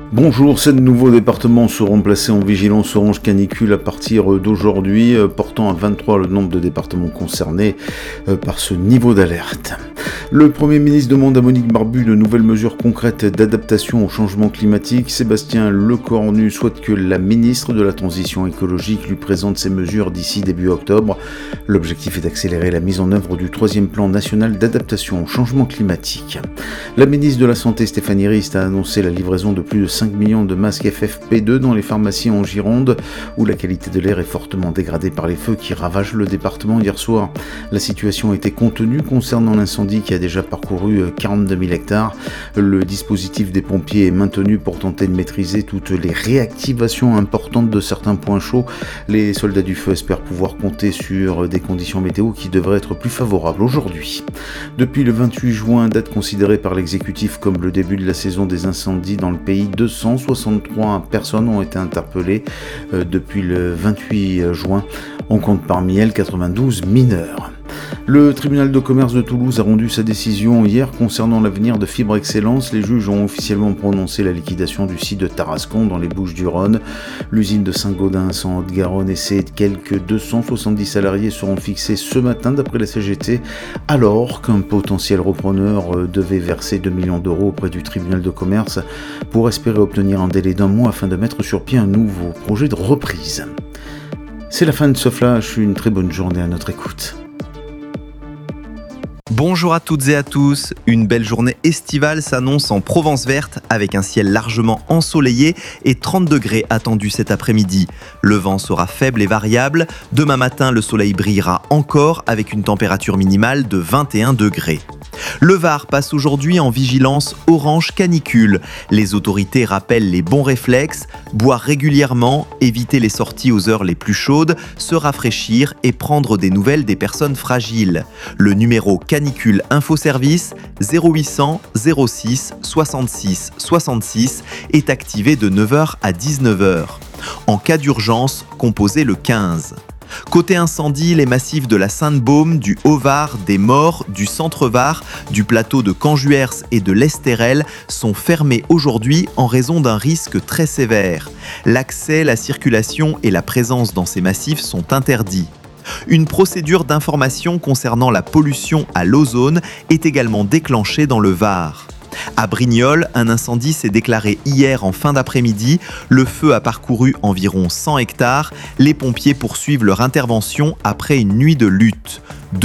Bonjour, 7 nouveaux départements seront placés en vigilance orange canicule à partir d'aujourd'hui, portant à 23 le nombre de départements concernés par ce niveau d'alerte. Le Premier ministre demande à Monique Barbu de nouvelles mesures concrètes d'adaptation au changement climatique. Sébastien Lecornu souhaite que la ministre de la Transition écologique lui présente ces mesures d'ici début octobre. L'objectif est d'accélérer la mise en œuvre du 3e plan national d'adaptation au changement climatique. La ministre de la Santé Stéphanie Rist a annoncé la livraison de plus de 5 millions de masques FFP2 dans les pharmacies en Gironde, où la qualité de l'air est fortement dégradée par les feux qui ravagent le département hier soir. La situation a été contenue concernant l'incendie qui a déjà parcouru 42 000 hectares. Le dispositif des pompiers est maintenu pour tenter de maîtriser toutes les réactivations importantes de certains points chauds. Les soldats du feu espèrent pouvoir compter sur des conditions météo qui devraient être plus favorables aujourd'hui. Depuis le 28 juin, date considérée par l'exécutif comme le début de la saison des incendies dans le pays, 263 personnes ont été interpellées depuis le 28 juin. On compte parmi elles 92 mineurs. Le tribunal de commerce de Toulouse a rendu sa décision hier concernant l'avenir de Fibre Excellence. Les juges ont officiellement prononcé la liquidation du site de Tarascon dans les Bouches-du-Rhône. L'usine de Saint-Gaudens en Haute-Garonne et ses quelques 270 salariés seront fixés ce matin d'après la CGT, alors qu'un potentiel repreneur devait verser 2 millions d'euros auprès du tribunal de commerce pour espérer obtenir un délai d'1 mois afin de mettre sur pied un nouveau projet de reprise. C'est la fin de ce flash, une très bonne journée à notre écoute. Bonjour à toutes et à tous, une belle journée estivale s'annonce en Provence verte avec un ciel largement ensoleillé et 30 degrés attendus cet après-midi. Le vent sera faible et variable, demain matin le soleil brillera encore avec une température minimale de 21 degrés. Le Var passe aujourd'hui en vigilance orange canicule. Les autorités rappellent les bons réflexes, boire régulièrement, éviter les sorties aux heures les plus chaudes, se rafraîchir et prendre des nouvelles des personnes fragiles. Le numéro canicule infoservice 0800 06 66 66 est activé de 9h à 19h. En cas d'urgence, composez le 15. Côté incendie, les massifs de la Sainte-Baume, du Haut-Var, des Maures, du Centre-Var, du plateau de Canjuers et de l'Estérel sont fermés aujourd'hui en raison d'un risque très sévère. L'accès, la circulation et la présence dans ces massifs sont interdits. Une procédure d'information concernant la pollution à l'ozone est également déclenchée dans le Var. À Brignoles, un incendie s'est déclaré hier en fin d'après-midi. Le feu a parcouru environ 100 hectares. Les pompiers poursuivent leur intervention après une nuit de lutte.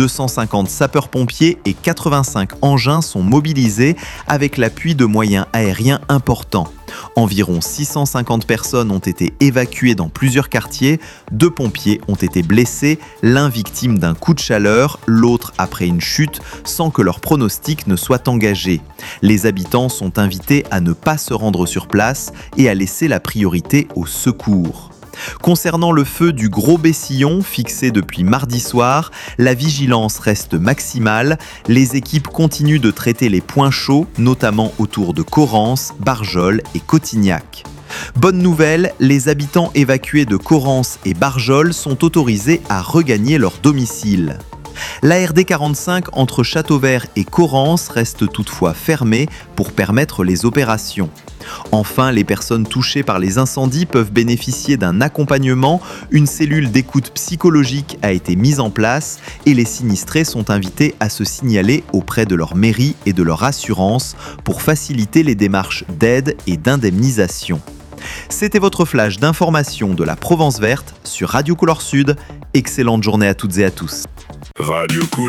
250 sapeurs-pompiers et 85 engins sont mobilisés avec l'appui de moyens aériens importants. Environ 650 personnes ont été évacuées dans plusieurs quartiers. 2 pompiers ont été blessés, l'un victime d'un coup de chaleur, l'autre après une chute, sans que leur pronostic ne soit engagé. Les habitants sont invités à ne pas se rendre sur place et à laisser la priorité aux secours. Concernant le feu du Gros Bessillon, fixé depuis mardi soir, la vigilance reste maximale. Les équipes continuent de traiter les points chauds, notamment autour de Correns, Barjols et Cotignac. Bonne nouvelle, les habitants évacués de Correns et Barjols sont autorisés à regagner leur domicile. La RD 45 entre Châteauvert et Correns reste toutefois fermée pour permettre les opérations. Enfin, les personnes touchées par les incendies peuvent bénéficier d'un accompagnement. Une cellule d'écoute psychologique a été mise en place et les sinistrés sont invités à se signaler auprès de leur mairie et de leur assurance pour faciliter les démarches d'aide et d'indemnisation. C'était votre flash d'information de la Provence verte sur Radio Couleur Sud. Excellente journée à toutes et à tous.